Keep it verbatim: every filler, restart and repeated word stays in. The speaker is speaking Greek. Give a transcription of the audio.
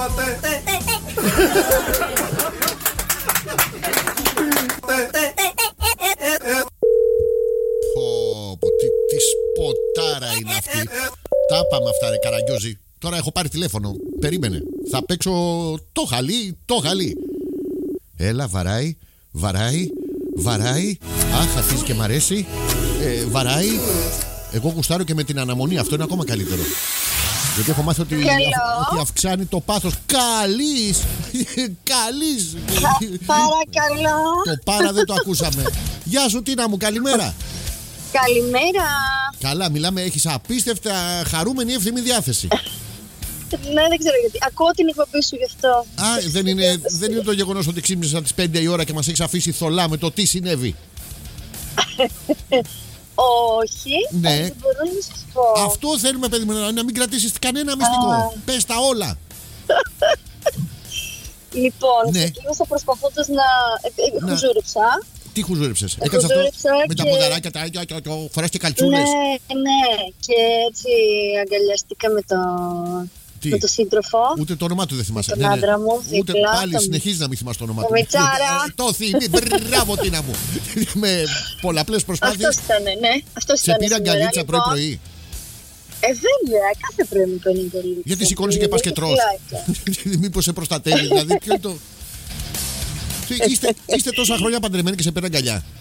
Πω, τι, τι σποτάρα είναι αυτή. Τα πάμε αυτά ρε Καραγκιόζη. Τώρα έχω πάρει τηλέφωνο. Περίμενε. Θα παίξω το χαλί, το χαλί. Έλα, βαράει, βαράει, βαράει. Αχ, αρχίζει και μ' αρέσει. ε, Βαράει. Εγώ γουστάρω και με την αναμονή. Αυτό είναι ακόμα καλύτερο. Γιατί έχω μάθει ότι, ότι αυξάνει το πάθος. Καλής. Καλής. Παρακαλώ. Το πάρα δεν το ακούσαμε. Γεια σου Τίνα μου, καλημέρα. Καλημέρα. Καλά, μιλάμε, έχεις απίστευτα χαρούμενη ευθυμή διάθεση. Ναι, δεν ξέρω γιατί. Ακούω την εκπομπή σου γι' αυτό. Α, δεν είναι, δεν είναι το γεγονός ότι ξύπνησες τις πέντε η ώρα και μας έχεις αφήσει θολά με το τι συνέβη. Όχι. Ναι. Δεν μπορώ να σας πω. Αυτό θέλουμε, παιδί μου, να μην κρατήσεις κανένα μυστικό. Πες τα όλα. Λοιπόν, Ναι. ξεκίνησα προσπαθώντας να... Να- Χουζούριψα. Τι χουζούριψες? Ε, Έκανες αυτό χουζούριψα με τα και- ποδαράκια, τα και- και- και- φοράς και καλτσούλες. Ναι, ναι. Και έτσι αγκαλιαστήκα με το, Τι? με το σύντροφο. Ούτε το όνομά του δεν θυμάσαι. τον άντρα μου, Ούτε δίπλα, πάλι τον- συνεχίζει να μην θυμάσαι το όνομά το του. Μιτσάρα. Ε, Το θυμί. Μπράβο, Τίνα μου. Με πολλαπλές προσπάθειες. Αυτός ήταν, ναι. Αυτός Σε ήταν πήρα σήμερα, αγκαλίτσα λοιπόν. πρωί-πρωί. Ε, βέβαια, κάθε πρωί μου παίρνει αγκαλίτσα. Γιατί σηκώνεις και πας και τρως. Μήπως σε προστατεύει, δηλαδή ποιο είναι το. Είστε, είστε τόσα χρόνια παντρεμένοι και σε πέρα αγκαλιά.